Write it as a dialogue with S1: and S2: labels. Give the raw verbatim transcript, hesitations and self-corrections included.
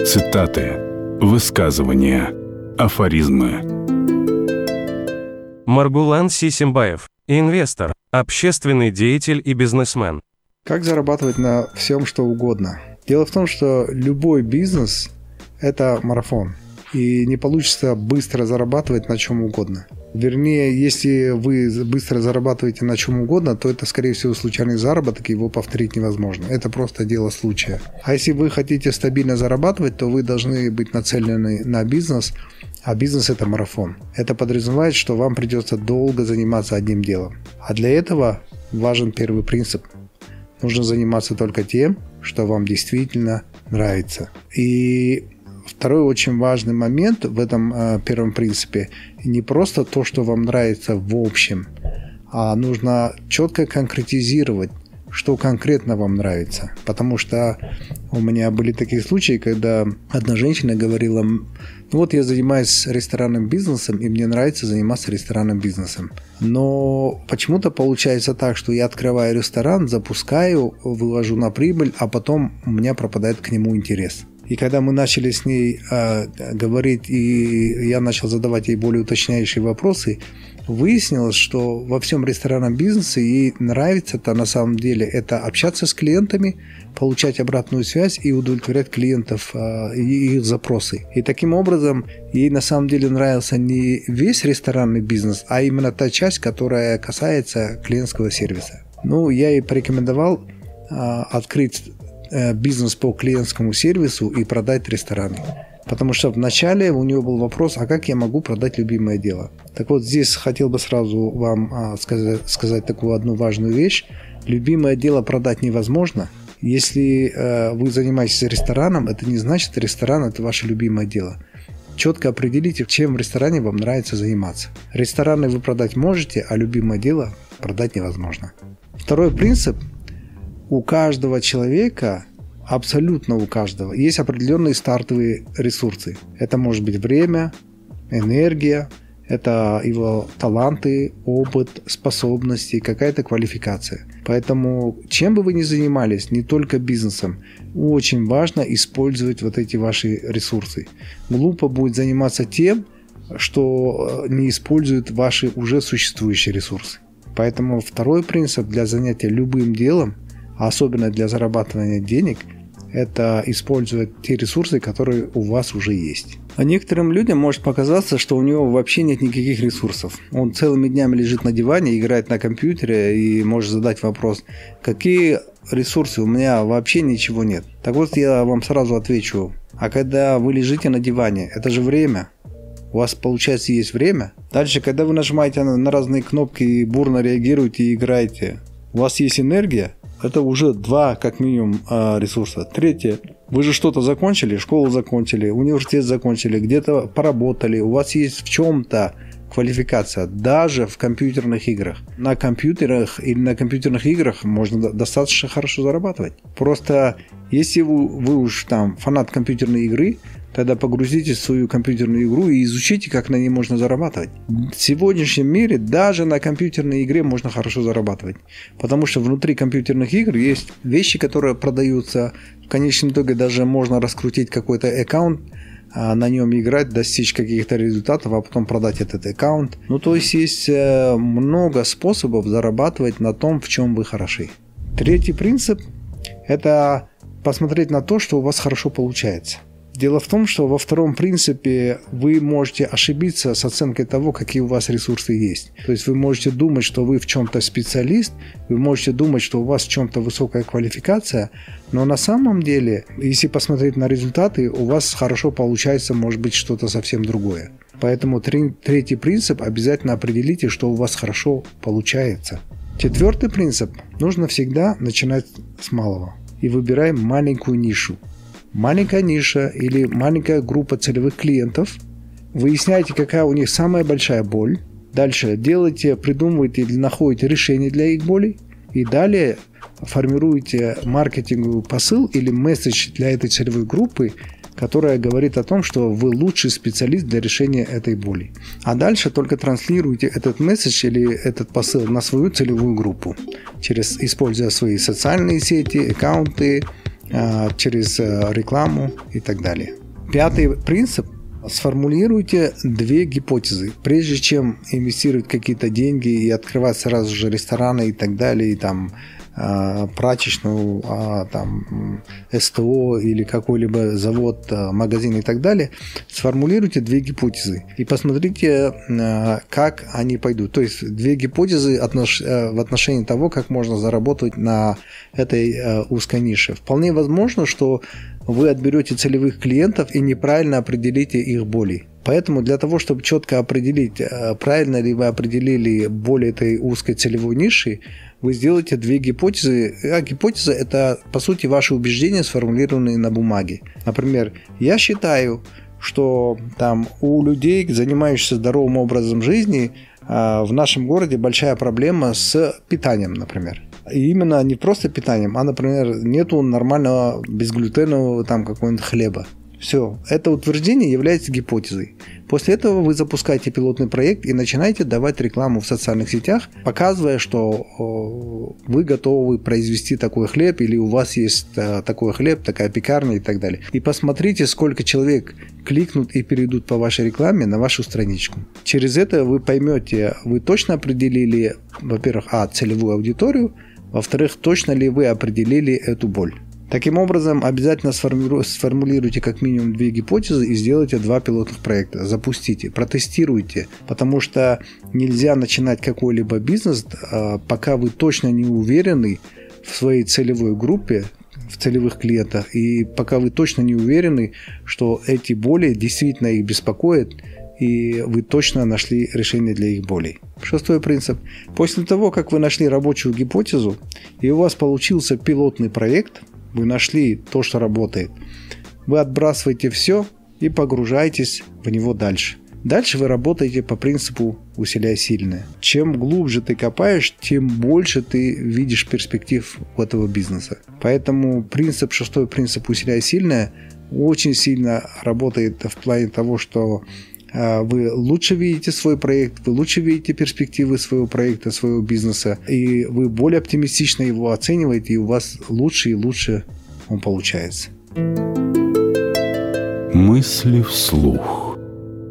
S1: Цитаты, высказывания, афоризмы.
S2: Маргулан Сисимбаев, инвестор, общественный деятель и бизнесмен.
S3: Как зарабатывать на всем, что угодно? Дело в том, что любой бизнес – это марафон. И не получится быстро зарабатывать на чем угодно. Вернее, если вы быстро зарабатываете на чем угодно, то это, скорее всего, случайный заработок, его повторить невозможно. Это просто дело случая. А если вы хотите стабильно зарабатывать, то вы должны быть нацелены на бизнес, а бизнес – это марафон. Это подразумевает, что вам придется долго заниматься одним делом. А для этого важен первый принцип. Нужно заниматься только тем, что вам действительно нравится. И второй очень важный момент в этом э, первом принципе – не просто то, что вам нравится в общем, а нужно четко конкретизировать, что конкретно вам нравится. Потому что у меня были такие случаи, когда одна женщина говорила: ну вот я занимаюсь ресторанным бизнесом, и мне нравится заниматься ресторанным бизнесом. Но почему-то получается так, что я открываю ресторан, запускаю, вывожу на прибыль, а потом у меня пропадает к нему интерес. И когда мы начали с ней э, говорить, и я начал задавать ей более уточняющие вопросы, выяснилось, что во всем ресторанном бизнесе ей нравится-то на самом деле это общаться с клиентами, получать обратную связь и удовлетворять клиентов э, и их запросы. И таким образом ей на самом деле нравился не весь ресторанный бизнес, а именно та часть, которая касается клиентского сервиса. Ну, я ей порекомендовал э, открыть бизнес по клиентскому сервису и продать рестораны. Потому что вначале у него был вопрос: а как я могу продать любимое дело? Так вот, здесь хотел бы сразу вам а, сказать, сказать такую одну важную вещь. Любимое дело продать невозможно. Если э, вы занимаетесь рестораном, это не значит, что ресторан – это ваше любимое дело. Четко определите, чем в ресторане вам нравится заниматься. Рестораны вы продать можете, а любимое дело продать невозможно. Второй принцип. У каждого человека, абсолютно у каждого, есть определенные стартовые ресурсы. Это может быть время, энергия, это его таланты, опыт, способности, какая-то квалификация. Поэтому, чем бы вы ни занимались, не только бизнесом, очень важно использовать вот эти ваши ресурсы. Глупо будет заниматься тем, что не используют ваши уже существующие ресурсы. Поэтому второй принцип для занятия любым делом, особенно для зарабатывания денег, это использовать те ресурсы, которые у вас уже есть. А некоторым людям может показаться, что у него вообще нет никаких ресурсов. Он целыми днями лежит на диване, играет на компьютере и может задать вопрос: какие ресурсы? У меня вообще ничего нет. Так вот, я вам сразу отвечу: а когда вы лежите на диване, это же время. У вас, получается, есть время. Дальше, когда вы нажимаете на разные кнопки и бурно реагируете и играете, у вас есть энергия. Это уже два, как минимум, ресурса. Третье. Вы же что-то закончили, школу закончили, университет закончили, где-то поработали. У вас есть в чем-то квалификация, даже в компьютерных играх. На компьютерах или на компьютерных играх можно достаточно хорошо зарабатывать. Просто если вы, вы уж там фанат компьютерной игры, тогда погрузитесь в свою компьютерную игру и изучите, как на ней можно зарабатывать. В сегодняшнем мире даже на компьютерной игре можно хорошо зарабатывать. Потому что внутри компьютерных игр есть вещи, которые продаются. В конечном итоге даже можно раскрутить какой-то аккаунт, на нем играть, достичь каких-то результатов, а потом продать этот аккаунт. Ну, то есть есть много способов зарабатывать на том, в чем вы хороши. Третий принцип – это посмотреть на то, что у вас хорошо получается. Дело в том, что во втором принципе вы можете ошибиться с оценкой того, какие у вас ресурсы есть. То есть вы можете думать, что вы в чем-то специалист, вы можете думать, что у вас в чем-то высокая квалификация, но на самом деле, если посмотреть на результаты, у вас хорошо получается, может быть, что-то совсем другое. Поэтому третий принцип – обязательно определите, что у вас хорошо получается. Четвертый принцип – нужно всегда начинать с малого. И выбираем маленькую нишу. Маленькая ниша или маленькая группа целевых клиентов. Выясняйте, какая у них самая большая боль. Дальше делайте, придумывайте или находите решение для их болей. И далее формируете маркетинговый посыл или месседж для этой целевой группы, которая говорит о том, что вы лучший специалист для решения этой боли. А дальше только транслируйте этот месседж или этот посыл на свою целевую группу, через, используя свои социальные сети, аккаунты, через рекламу и так далее. Пятый принцип. Сформулируйте две гипотезы. Прежде чем инвестировать какие-то деньги и открывать сразу же рестораны и так далее, и там прачечную, там, СТО или какой-либо завод, магазин и так далее, сформулируйте две гипотезы и посмотрите, как они пойдут. То есть две гипотезы в отношении того, как можно заработать на этой узкой нише. Вполне возможно, что вы отберете целевых клиентов и неправильно определите их боли. Поэтому для того, чтобы четко определить, правильно ли вы определили боль этой узкой целевой ниши, вы сделаете две гипотезы. А гипотеза – это, по сути, ваши убеждения, сформулированные на бумаге. Например, я считаю, что там, у людей, занимающихся здоровым образом жизни, в нашем городе большая проблема с питанием, например. И именно не просто питанием, а, например, нету нормального безглютенового там какого-нибудь хлеба. Все, это утверждение является гипотезой. После этого вы запускаете пилотный проект и начинаете давать рекламу в социальных сетях, показывая, что вы готовы произвести такой хлеб, или у вас есть такой хлеб, такая пекарня и так далее. И посмотрите, сколько человек кликнут и перейдут по вашей рекламе на вашу страничку. Через это вы поймете, вы точно определили, во-первых, а, целевую аудиторию, во-вторых, точно ли вы определили эту боль. Таким образом, обязательно сформулируйте как минимум две гипотезы и сделайте два пилотных проекта. Запустите, протестируйте, потому что нельзя начинать какой-либо бизнес, пока вы точно не уверены в своей целевой группе, в целевых клиентах, и пока вы точно не уверены, что эти боли действительно их беспокоят, и вы точно нашли решение для их болей. Шестой принцип. После того, как вы нашли рабочую гипотезу, и у вас получился пилотный проект, вы нашли то, что работает, вы отбрасываете все и погружаетесь в него дальше. Дальше вы работаете по принципу «усиляй сильное». Чем глубже ты копаешь, тем больше ты видишь перспектив у этого бизнеса. Поэтому принцип, шестой принцип «усиляй сильное» очень сильно работает в плане того, что вы лучше видите свой проект, вы лучше видите перспективы своего проекта, своего бизнеса, и вы более оптимистично его оцениваете, и у вас лучше и лучше он получается.
S1: Мысли вслух.